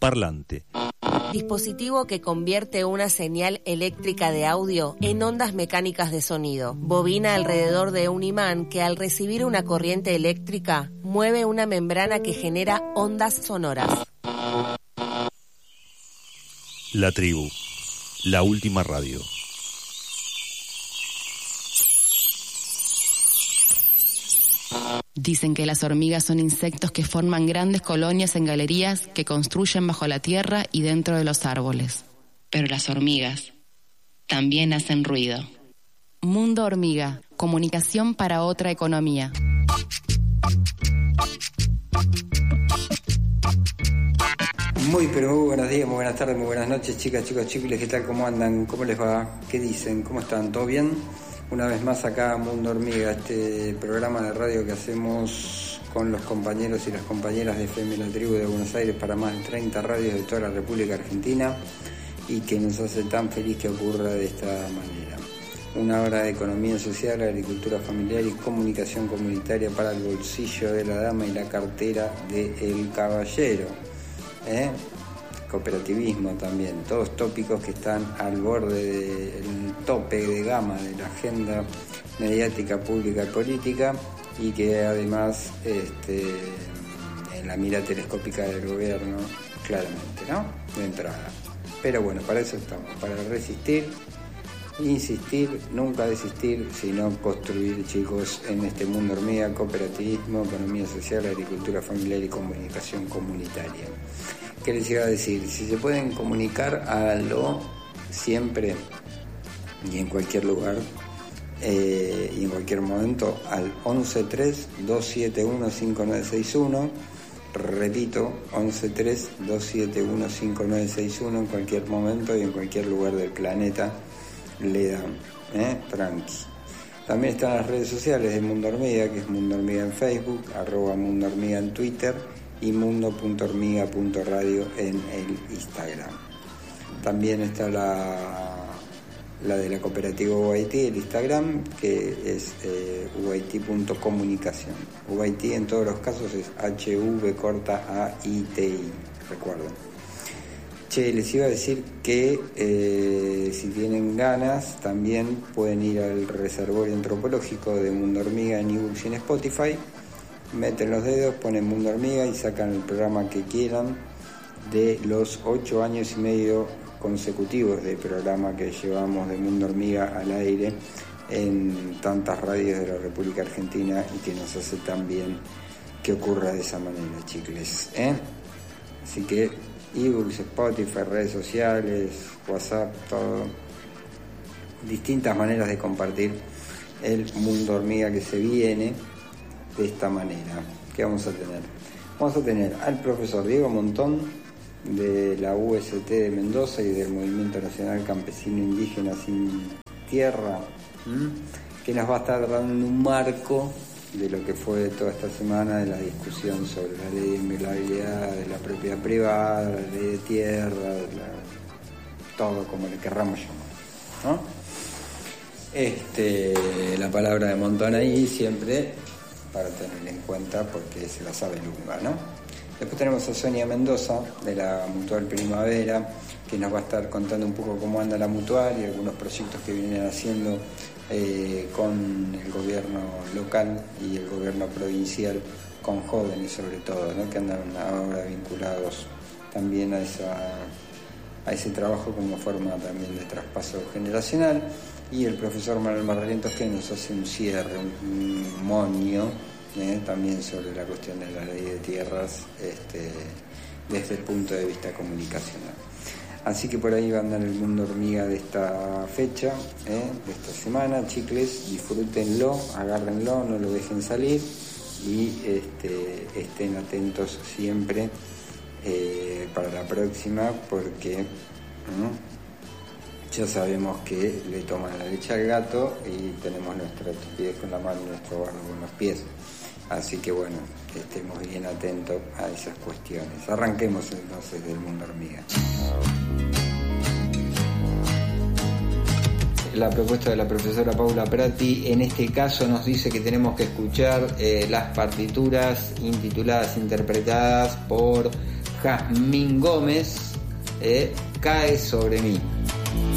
parlante. Dispositivo que convierte una señal eléctrica de audio en ondas mecánicas de sonido. Bobina alrededor de un imán que al recibir una corriente eléctrica mueve una membrana que genera ondas sonoras. La tribu, la última radio. Dicen que las hormigas son insectos que forman grandes colonias en galerías que construyen bajo la tierra y dentro de los árboles. Pero las hormigas también hacen ruido. Mundo Hormiga, comunicación para otra economía. Muy buenos días, muy buenas tardes, muy buenas noches, chicas, chicos, chicles, ¿qué tal? ¿Cómo andan? ¿Cómo les va? ¿Qué dicen? ¿Cómo están? ¿Todo bien? Una vez más acá Mundo Hormiga, este programa de radio que hacemos con los compañeros y las compañeras de FM La Tribu de Buenos Aires para más de 30 radios de toda la República Argentina y que nos hace tan feliz que ocurra de esta manera. Una hora de economía social, agricultura familiar y comunicación comunitaria para el bolsillo de la dama y la cartera del caballero. Cooperativismo también, todos tópicos que están al borde del tope de gama de la agenda mediática, pública y política y que además en la mira telescópica del gobierno claramente, ¿no? De entrada. Pero bueno, para eso estamos, para resistir, insistir, nunca desistir, sino construir, chicos, en este Mundo Hormiga, cooperativismo, economía social, agricultura familiar y comunicación comunitaria. ¿Qué les iba a decir? Si se pueden comunicar, háganlo siempre y en cualquier lugar y en cualquier momento al 113-271-5961. Repito, 113-271-5961 en cualquier momento y en cualquier lugar del planeta le dan, tranqui. También están las redes sociales de Mundo Hormiga, que es Mundo Hormiga en Facebook, @Mundo Hormiga en Twitter y mundo.hormiga.radio en el Instagram. También está la de la cooperativa UIT, el Instagram, que es UIT.comunicación. UIT en todos los casos es HVAITI, recuerden. Che, les iba a decir que si tienen ganas también pueden ir al reservorio antropológico de Mundo Hormiga en eBooks y en Spotify. Meten los dedos, ponen Mundo Hormiga y sacan el programa que quieran de los 8 años y medio consecutivos de programa que llevamos de Mundo Hormiga al aire en tantas radios de la República Argentina y que nos hace tan bien que ocurra de esa manera, chicles, Así que ebooks, Spotify, redes sociales, WhatsApp, todo, distintas maneras de compartir el Mundo Hormiga que se viene de esta manera. ¿Qué vamos a tener? Vamos a tener al profesor Diego Montón de la UST de Mendoza y del Movimiento Nacional Campesino Indígena Sin Tierra, que nos va a estar dando un marco de lo que fue toda esta semana de la discusión sobre la ley de inviolabilidad de la propiedad privada, la ley de tierra, todo como le querramos llamar, ¿no? La palabra de Montón ahí siempre para tener en cuenta porque se la sabe lunga, ¿no? Después tenemos a Sonia Mendoza de la Mutual Primavera, que nos va a estar contando un poco cómo anda la Mutual y algunos proyectos que vienen haciendo con el gobierno local y el gobierno provincial, con jóvenes sobre todo, ¿no? Que andan ahora vinculados también a ese trabajo como forma también de traspaso generacional. Y el profesor Manuel Barrientos, que nos hace un cierre, un moño, también sobre la cuestión de la ley de tierras desde el punto de vista comunicacional. Así que por ahí va a andar el Mundo Hormiga de esta fecha, de esta semana, chicles, disfrútenlo, agárrenlo, no lo dejen salir y estén atentos siempre para la próxima porque ya sabemos que le toman la leche al gato y tenemos nuestra estupidez con la mano y nuestro barro con los pies. Así que bueno, que estemos bien atentos a esas cuestiones. Arranquemos entonces del Mundo Hormiga. La propuesta de la profesora Paula Prati en este caso nos dice que tenemos que escuchar las partituras intituladas, interpretadas por Jazmín Gómez, Cae sobre mí.